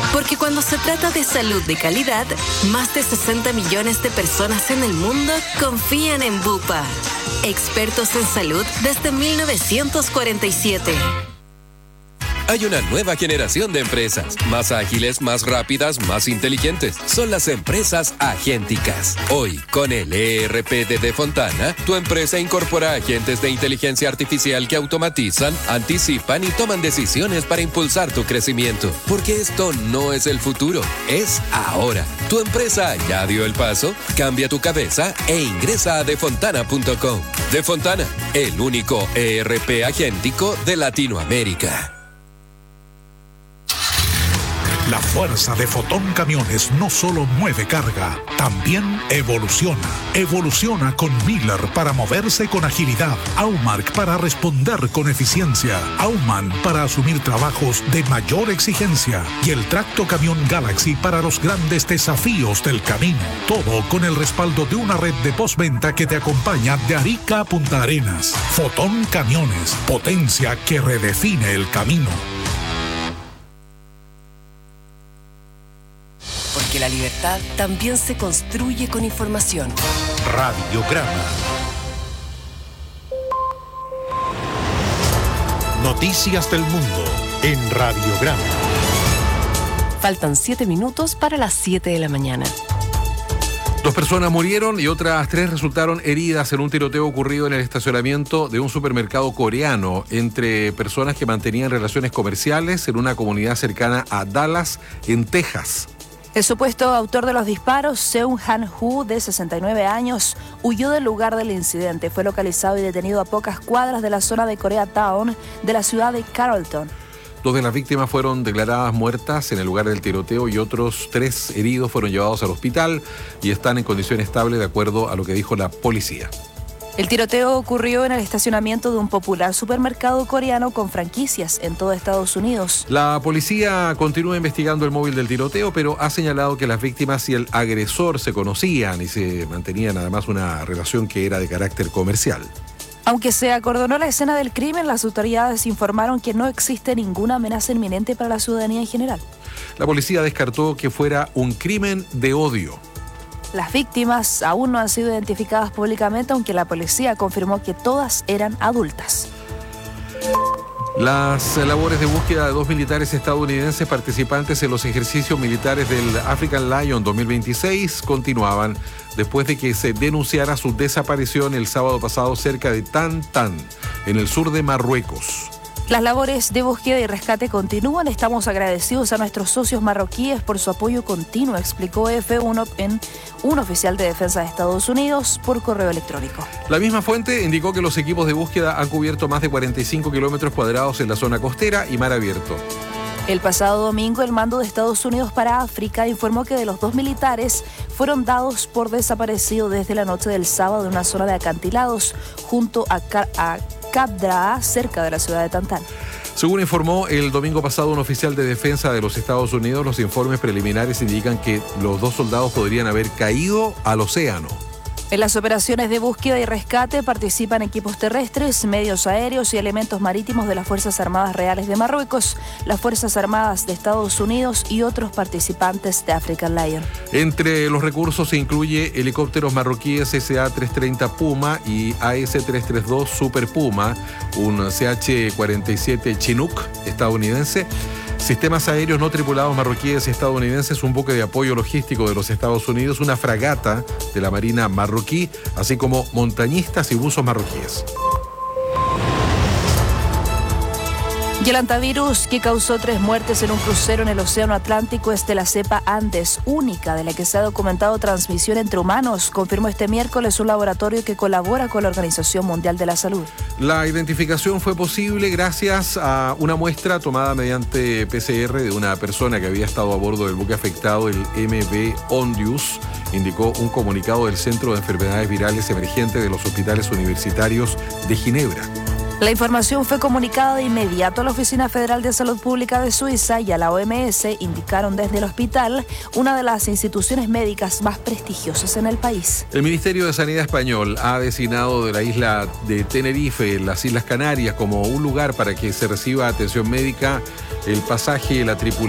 Porque cuando se trata de salud de calidad, más de 60 millones de personas en el mundo confían en Bupa. Expertos en salud desde 1947. Hay una nueva generación de empresas, más ágiles, más rápidas, más inteligentes. Son las empresas agénticas. Hoy, con el ERP de Defontana, tu empresa incorpora agentes de inteligencia artificial que automatizan, anticipan y toman decisiones para impulsar tu crecimiento. Porque esto no es el futuro, es ahora. ¿Tu empresa ya dio el paso? Cambia tu cabeza e ingresa a defontana.com. Defontana, el único ERP agéntico de Latinoamérica. La fuerza de Fotón Camiones no solo mueve carga, también evoluciona. Evoluciona con Miller para moverse con agilidad, Aumark para responder con eficiencia, Aumann para asumir trabajos de mayor exigencia y el Tracto Camión Galaxy para los grandes desafíos del camino. Todo con el respaldo de una red de postventa que te acompaña de Arica a Punta Arenas. Fotón Camiones, potencia que redefine el camino. Porque la libertad también se construye con información. Radiograma. Noticias del mundo en Radiograma. Faltan 7 minutos para las 7 de la mañana. 2 personas murieron y otras 3 resultaron heridas en un tiroteo ocurrido en el estacionamiento de un supermercado coreano entre personas que mantenían relaciones comerciales en una comunidad cercana a Dallas, en Texas. El supuesto autor de los disparos, Seung Han-Hu, de 69 años, huyó del lugar del incidente. Fue localizado y detenido a pocas cuadras de la zona de Koreatown de la ciudad de Carrollton. 2 de las víctimas fueron declaradas muertas en el lugar del tiroteo y otros 3 heridos fueron llevados al hospital y están en condición estable de acuerdo a lo que dijo la policía. El tiroteo ocurrió en el estacionamiento de un popular supermercado coreano con franquicias en todo Estados Unidos. La policía continúa investigando el móvil del tiroteo, pero ha señalado que las víctimas y el agresor se conocían y se mantenían además una relación que era de carácter comercial. Aunque se acordonó la escena del crimen, las autoridades informaron que no existe ninguna amenaza inminente para la ciudadanía en general. La policía descartó que fuera un crimen de odio. Las víctimas aún no han sido identificadas públicamente, aunque la policía confirmó que todas eran adultas. Las labores de búsqueda de 2 militares estadounidenses participantes en los ejercicios militares del African Lion 2026 continuaban después de que se denunciara su desaparición el sábado pasado cerca de Tan Tan, en el sur de Marruecos. Las labores de búsqueda y rescate continúan. Estamos agradecidos a nuestros socios marroquíes por su apoyo continuo, explicó F1 en un oficial de defensa de Estados Unidos por correo electrónico. La misma fuente indicó que los equipos de búsqueda han cubierto más de 45 kilómetros cuadrados en la zona costera y mar abierto. El pasado domingo, el mando de Estados Unidos para África informó que de los 2 militares fueron dados por desaparecidos desde la noche del sábado en una zona de acantilados junto a Kabdraa, cerca de la ciudad de Tantán. Según informó el domingo pasado un oficial de defensa de los Estados Unidos, los informes preliminares indican que los 2 soldados podrían haber caído al océano. En las operaciones de búsqueda y rescate participan equipos terrestres, medios aéreos y elementos marítimos de las Fuerzas Armadas Reales de Marruecos, las Fuerzas Armadas de Estados Unidos y otros participantes de African Lion. Entre los recursos se incluye helicópteros marroquíes SA-330 Puma y AS-332 Super Puma, un CH-47 Chinook estadounidense, sistemas aéreos no tripulados marroquíes y estadounidenses, un buque de apoyo logístico de los Estados Unidos, una fragata de la Marina marroquí, así como montañistas y buzos marroquíes. Y el hantavirus que causó 3 muertes en un crucero en el Océano Atlántico es de la cepa Andes, única de la que se ha documentado transmisión entre humanos, confirmó este miércoles un laboratorio que colabora con la Organización Mundial de la Salud. La identificación fue posible gracias a una muestra tomada mediante PCR de una persona que había estado a bordo del buque afectado, el MV Ondius, indicó un comunicado del Centro de Enfermedades Virales Emergentes de los Hospitales Universitarios de Ginebra. La información fue comunicada de inmediato a la Oficina Federal de Salud Pública de Suiza y a la OMS, indicaron desde el hospital, una de las instituciones médicas más prestigiosas en el país. El Ministerio de Sanidad español ha designado de la isla de Tenerife, en las Islas Canarias, como un lugar para que se reciba atención médica, el pasaje, la tripulación